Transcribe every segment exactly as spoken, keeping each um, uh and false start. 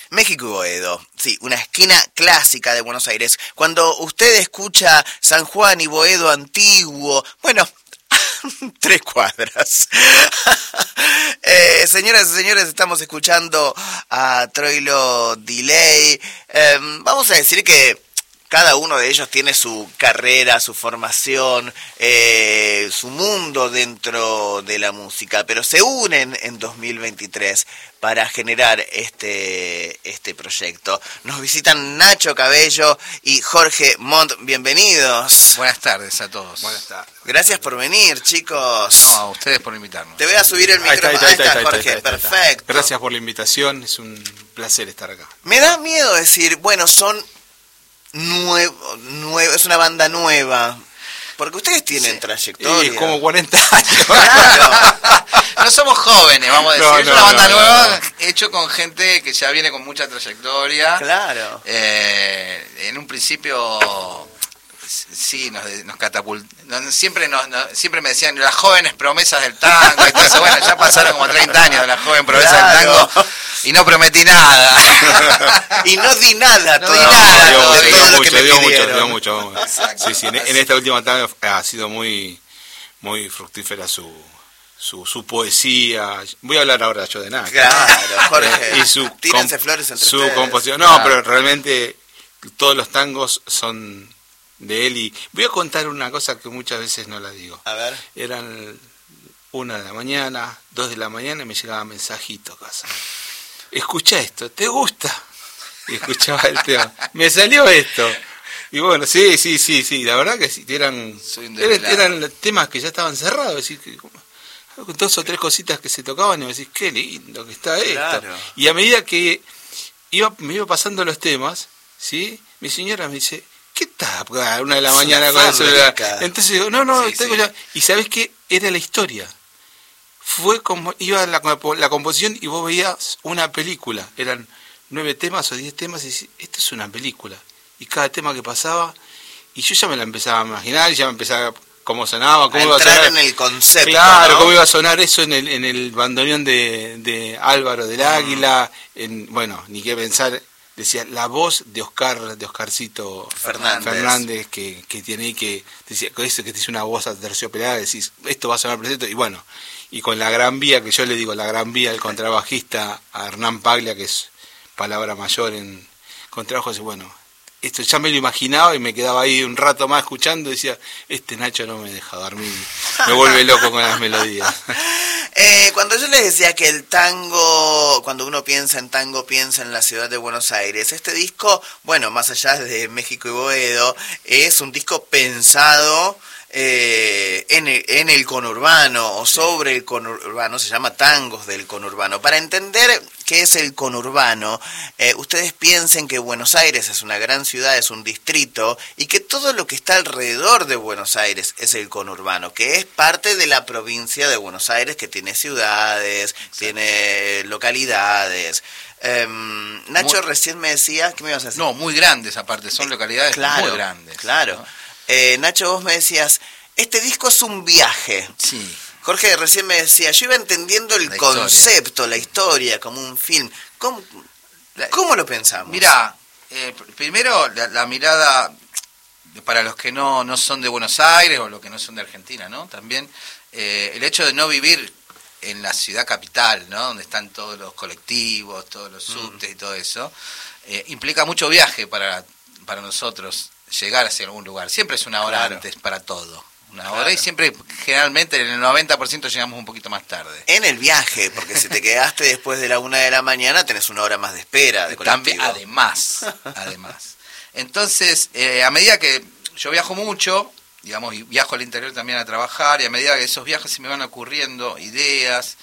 México y Boedo, sí, una esquina clásica de Buenos Aires. Cuando usted escucha San Juan y Boedo antiguo, bueno, tres cuadras. eh, señoras y señores, estamos escuchando a Troilo Delay. Eh, vamos a decir que cada uno de ellos tiene su carrera, su formación, eh, su mundo dentro de la música, pero se unen en dos mil veintitrés para generar este, este proyecto. Nos visitan Nacho Cabello y Jorge Montt. Bienvenidos. Buenas tardes a todos. Buenas tardes. Gracias por venir, chicos. No, a ustedes por invitarnos. Te voy a subir el micrófono. Ahí está, Jorge, perfecto. Gracias por la invitación, es un placer estar acá. Me da miedo decir, bueno, son nuevo, nuevo, es una banda nueva, porque ustedes tienen sí. trayectoria. Sí, como cuarenta años. Claro. No somos jóvenes, vamos a decir. No, es no, una banda no, nueva, no, no. hecho con gente que ya viene con mucha trayectoria. Claro. Eh, en un principio, sí, nos, nos catapultamos. Siempre, nos, nos, siempre me decían las jóvenes promesas del tango. Entonces, bueno, ya pasaron como treinta años de la joven promesa Claro. del tango y no prometí nada. Y no di nada, No todo, di nada, todo, todo, todo dio lo que me dio mucho, pidieron. dio mucho. Sí, sí, en, en esta última etapa ha sido muy, muy fructífera su, su, su poesía. Voy a hablar ahora yo de nada. Claro, Jorge. Y su Tírense comp- flores entre su ustedes. composición. No, Claro. pero realmente todos los tangos son de él. Y voy a contar una cosa que muchas veces no la digo. A ver. Eran una de la mañana, dos de la mañana y me llegaba mensajito a casa. Escucha esto, ¿te gusta? Y escuchaba el tema. Me salió esto. Y bueno, sí, sí, sí, sí, la verdad que sí, eran, Soy un eran, desvelado. eran temas que ya estaban cerrados. Decir, que, como, dos o tres cositas que se tocaban y me decís, qué lindo que está esto. Claro. Y a medida que iba, me iba pasando los temas, ¿sí? Mi señora me dice, ¿qué está a una de la Es mañana una con el celular? fábrica. Entonces digo, no, no, Sí, tengo sí. ya. Y ¿sabés qué? Era la historia. Fue como, iba la, la composición y vos veías una película. Eran nueve temas o diez temas y decís, esto es una película. Y cada tema que pasaba, y yo ya me la empezaba a imaginar, y ya me empezaba cómo sonaba, cómo A iba a entrar sonar. en el concepto, Claro, ¿no? cómo iba a sonar eso en el, en el bandoneón de, de Álvaro del Águila. En, bueno, ni qué pensar, decía la voz de Oscar, de Oscarcito Fernández, Fernández que, que tiene ahí que decía con eso que te dice una voz aterciopelada, decís esto va a sonar presente, y bueno, y con la gran vía, que yo le digo la gran vía, el contrabajista a Hernán Paglia, que es palabra mayor en contrabajos, y bueno, esto ya me lo imaginaba y me quedaba ahí un rato más escuchando y decía, este Nacho no me deja dormir, me vuelve loco con las melodías. Eh, cuando yo les decía que el tango, cuando uno piensa en tango, piensa en la ciudad de Buenos Aires, este disco, bueno, más allá de México y Boedo, es un disco pensado eh, en, el, en el conurbano o sobre el conurbano, se llama Tangos del Conurbano. Para entender qué es el conurbano, eh, ustedes piensen que Buenos Aires es una gran ciudad, es un distrito, y que todo lo que está alrededor de Buenos Aires es el conurbano, que es parte de la provincia de Buenos Aires, que tiene ciudades, exacto, tiene localidades. Eh, Nacho, muy, recién me decía, ¿qué me ibas a decir? No, muy grandes aparte, son localidades claro, muy grandes. Claro. ¿No? Eh, Nacho, vos me decías, este disco es un viaje. Sí. Jorge recién me decía, yo iba entendiendo el la concepto, historia. la historia, como un film. ¿Cómo, cómo lo pensamos? Mirá, eh, primero la, la mirada, para los que no, no son de Buenos Aires o los que no son de Argentina, ¿no? También eh, el hecho de no vivir en la ciudad capital, ¿no? Donde están todos los colectivos, todos los subtes mm. y todo eso, eh, implica mucho viaje para, para nosotros llegar hacia algún lugar. Siempre es una hora claro. antes para todo. Una claro. hora y siempre, generalmente, en el noventa por ciento llegamos un poquito más tarde. En el viaje, porque si te quedaste después de la una de la mañana, tenés una hora más de espera de colectivo. También, además, además. Entonces, eh, a medida que yo viajo mucho, digamos, y viajo al interior también a trabajar, y a medida que esos viajes se me van ocurriendo ideas,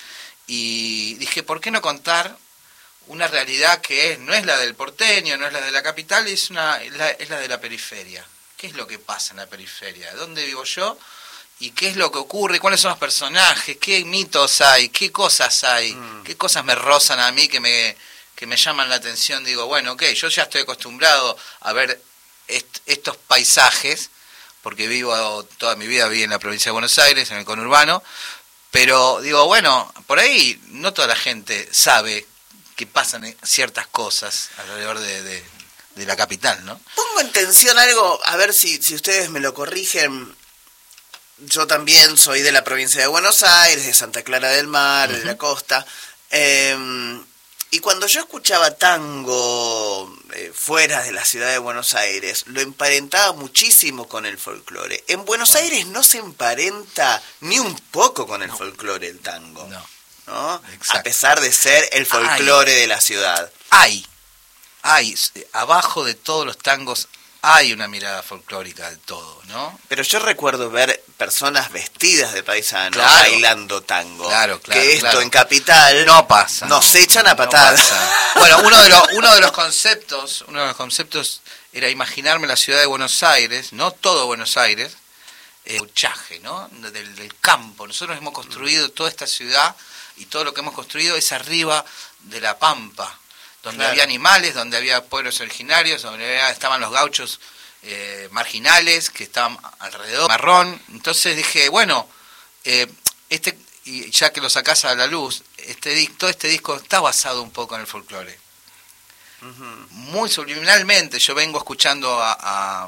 y dije, ¿por qué no contar una realidad que es, no es la del porteño, no es la de la capital, es, una, es, la, es la de la periferia? ¿Qué es lo que pasa en la periferia? ¿Dónde vivo yo? ¿Y qué es lo que ocurre? ¿Cuáles son los personajes? ¿Qué mitos hay? ¿Qué cosas hay? Mm. ¿Qué cosas me rozan a mí que me, que me llaman la atención? Digo, bueno, ok, yo ya estoy acostumbrado a ver est- estos paisajes, porque vivo toda mi vida viví en la provincia de Buenos Aires, en el conurbano, pero digo, bueno, por ahí no toda la gente sabe que pasan ciertas cosas alrededor de, de, de la capital, ¿no? Pongo en tensión algo, a ver si, si ustedes me lo corrigen. Yo también soy de la provincia de Buenos Aires, de Santa Clara del Mar, uh-huh. de la costa. Eh, y cuando yo escuchaba tango eh, fuera de la ciudad de Buenos Aires, lo emparentaba muchísimo con el folclore. En Buenos bueno. Aires no se emparenta ni un poco con el no. folclore el tango. No. ¿no? A pesar de ser el folclore hay, de la ciudad. Hay, hay, abajo de todos los tangos hay una mirada folclórica de todo, ¿no? Pero yo recuerdo ver personas vestidas de paisano claro, bailando tango. Claro, claro. Que esto claro. en Capital no pasa. Nos no, echan a patadas. No bueno, uno de los uno de los conceptos, uno de los conceptos era imaginarme la ciudad de Buenos Aires, no todo Buenos Aires, el gauchaje, ¿no? Del, del campo. Nosotros hemos construido toda esta ciudad y todo lo que hemos construido es arriba de la pampa, donde claro. había animales, donde había pueblos originarios, donde había, estaban los gauchos eh, marginales que estaban alrededor, marrón. Entonces dije, bueno, eh, este y ya que lo sacás a la luz, este todo este disco está basado un poco en el folclore. Uh-huh. Muy subliminalmente, yo vengo escuchando a, a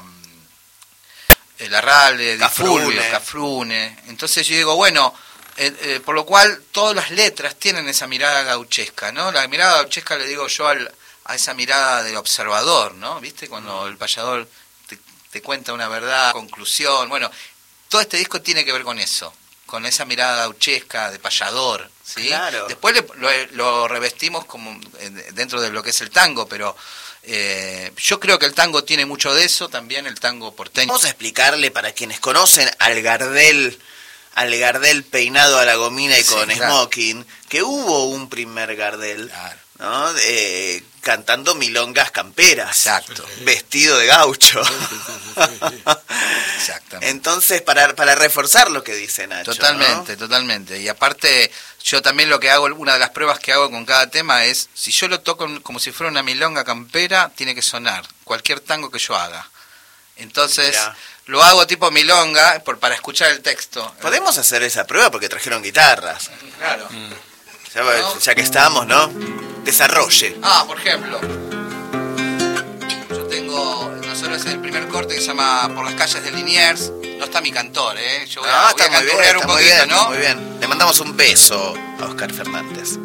el Arralde, Di Fulvio, Cafrune. Entonces yo digo, bueno, Eh, eh, por lo cual todas las letras tienen esa mirada gauchesca, ¿no? La mirada gauchesca le digo yo al, a esa mirada del observador, ¿no? ¿Viste? Cuando el payador te, te cuenta una verdad, conclusión, bueno, todo este disco tiene que ver con eso, con esa mirada gauchesca de payador, ¿sí? Claro. Después le, lo, lo revestimos como dentro de lo que es el tango, pero eh, yo creo que el tango tiene mucho de eso, también el tango porteño. Vamos a explicarle para quienes conocen al Gardel, al Gardel peinado a la gomina y sí, con claro. smoking, que hubo un primer Gardel, claro. ¿no? Eh, cantando milongas camperas, exacto, vestido de gaucho. Exactamente. Entonces, para, para reforzar lo que dice Nacho. Totalmente, ¿no? totalmente. Y aparte, yo también lo que hago, una de las pruebas que hago con cada tema es, si yo lo toco como si fuera una milonga campera, tiene que sonar cualquier tango que yo haga. Entonces... Mirá. Lo hago tipo milonga por, para escuchar el texto. Podemos hacer esa prueba porque trajeron guitarras. Claro. Ya, ¿no? Ya que estamos, ¿no? Desarrolle. Ah, por ejemplo. Yo tengo... Nosotros en el primer corte que se llama Por las calles de Liniers. No está mi cantor, ¿eh? Yo voy a, ah, voy está a muy bien, un está poquito, muy bien, ¿no? Muy bien. Le mandamos un beso a Oscar Fernández.